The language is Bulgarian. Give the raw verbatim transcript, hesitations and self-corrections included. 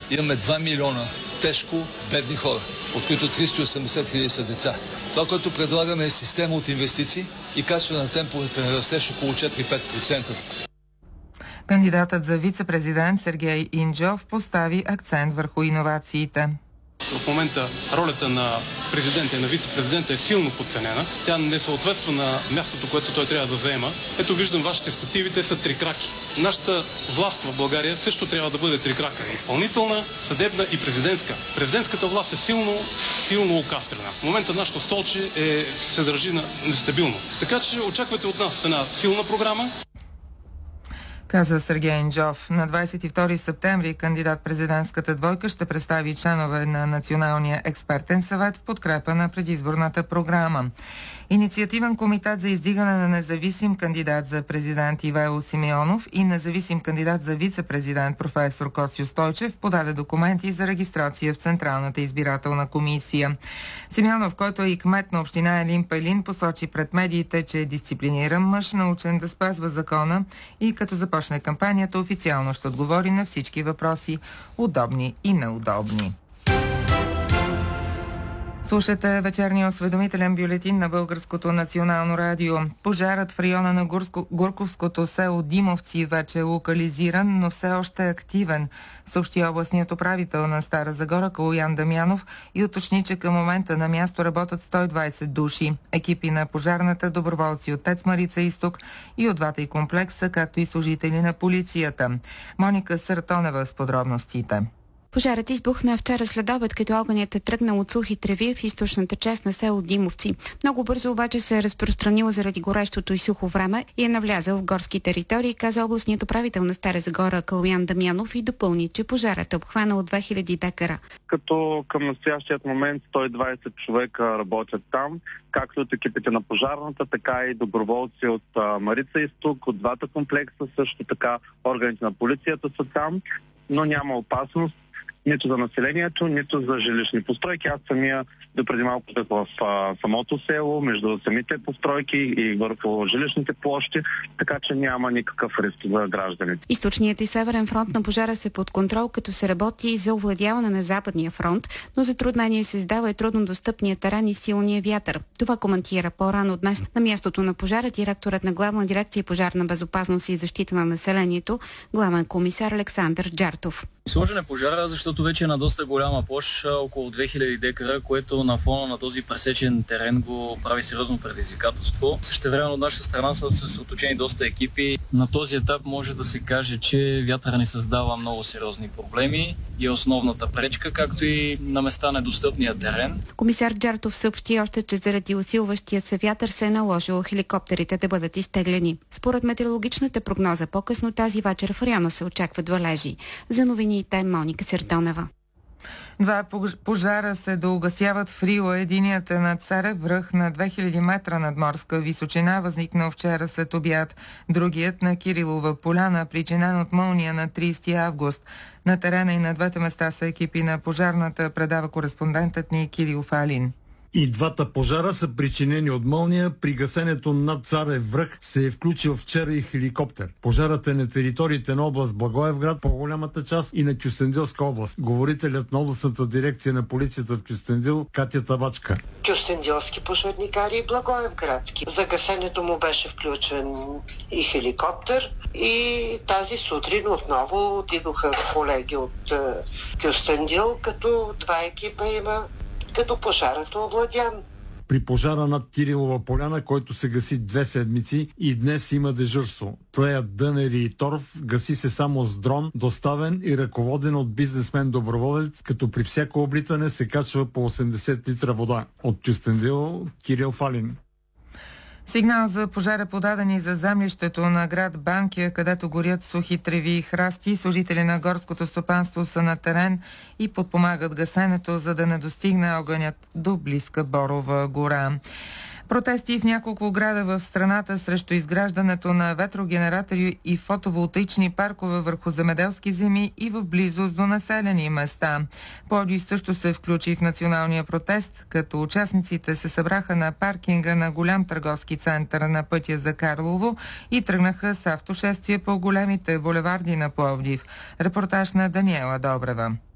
имаме два милиона тежко бедни хора, от които триста и осемдесет хиляди са деца. Това, което предлагаме е система от инвестиции и качеството на темповете на растеж около четири-пет процента. Кандидатът за вице-президент Сергей Инджов постави акцент върху иновациите. В момента ролята на президента и на вице-президента е силно подценена. Тя не съответства на мястото, което той трябва да заема. Ето виждам вашите стативи, те са трикраки. Нашата власт в България също трябва да бъде трикрака. Изпълнителна, съдебна и президентска. Президентската власт е силно, силно окастрена. В момента нашето столче е, се държи на нестабилно. Така че очаквайте от нас една силна програма. Каза Сергей Инджов. На двадесет и втори септември кандидат-президентската двойка ще представи членове на Националния експертен съвет в подкрепа на предизборната програма. Инициативен комитет за издигане на независим кандидат за президент Ивайло Симеонов и независим кандидат за вице-президент професор Коцю Стойчев подаде документи за регистрация в Централната избирателна комисия. Симеонов, който е и кмет на община Елин Пелин, посочи пред медиите, че е дисциплиниран мъж, научен да спазва закона и като започне кампанията, официално ще отговори на всички въпроси, удобни и неудобни. Слушате вечерния осведомителен бюлетин на Българското национално радио. Пожарът в района на Горско, Горковското село Димовци вече е локализиран, но все още е активен, съобщи областният управител на Стара Загора Калоян Дамянов и уточни, че към момента на място работят сто и двадесет души. Екипи на пожарната, доброволци от ТЕЦ Марица Изток и от двата и комплекса, както и служители на полицията. Моника Съртонева с подробностите. Пожарът избухна вчера след обед, като огънят е тръгнал от сухи треви в източната част на село Димовци. Много бързо обаче се е разпространил заради горещото и сухо време и е навлязъл в горски територии, каза областният управител на Стара Загора Калоян Дамянов и допълни, че пожарът е обхванал две хиляди декара. Като към настоящият момент сто и двадесет човека работят там, както от екипите на пожарната, така и доброволци от а, Марица Изток, от двата комплекса, също така органите на полицията са там, но няма опасност нито за населението, нито за жилищни постройки. Аз самия до преди малко в а, самото село, между самите постройки и върху жилищните площи, така че няма никакъв риск за гражданите. Източният и северен фронт на пожара са под контрол, като се работи за овладяване на западния фронт, но затруднение се издава и трудно достъпния терен и силния вятър. Това коментира по-рано днес на мястото на пожара директорът на Главна дирекция пожарна безопасност и защита на населението, главен комисар Александър Джартов. Сложен е пожара, защото вече е на доста голяма площ, около две хиляди декара, което на фона на този пресечен терен го прави сериозно предизвикателство. Същевременно от наша страна са съсредоточени доста екипи. На този етап може да се каже, че вятъра ни създава много сериозни проблеми и е основната пречка, както и на места недостъпния терен. Комисар Джартов съобщи още, че заради усилващия се вятър се е наложило хеликоптерите да бъдат изтеглени. Според метеорологичната прогноза, по-късно тази вечер в района се очакват валежи. За новини и Моника Съртонева. Два пожара се доугасяват в Рила. Единият е на Царев връх на две хиляди метра над морска височина, възникнал вчера след обяд. Другият на Кирилова поляна, причинен от мълния на тридесети август. На терена и на двете места са екипи на пожарната, предава кореспондентът ни Кирил Фалин. И двата пожара са причинени от мълния. При гасенето над Царев връх се е включил вчера и хеликоптер. Пожарът е на териториите на област Благоевград, по-голямата част, и на Кюстендилска област. Говорителят на областната дирекция на полицията в Кюстендил Катя Табачка. Кюстендилски пожарникари и Благоевградски. За гасенето му беше включен и хеликоптер и тази сутрин отново отидоха колеги от Кюстендил, като два екипа има, като пожарът е овладян. При пожара над Кирилова поляна, който се гаси две седмици, и днес има дежурство. Троят дънери и торф, гаси се само с дрон, доставен и ръководен от бизнесмен-доброволец, като при всяко облитане се качва по осемдесет литра вода. От Кюстендил, Кирил Фалин. Сигнал за пожара подадени за землището на град Банкя, където горят сухи треви и храсти. Служители на горското стопанство са на терен и подпомагат гасенето, за да не достигне огънят до близка Борова гора. Протести в няколко града в страната срещу изграждането на ветрогенератори и фотоволтаични паркове върху земеделски земи и в близост до населени места. Пловдив също се включи в националния протест, като участниците се събраха на паркинга на голям търговски център на пътя за Карлово и тръгнаха с автошествие по големите булеварди на Пловдив. Репортаж на Даниела Добрева.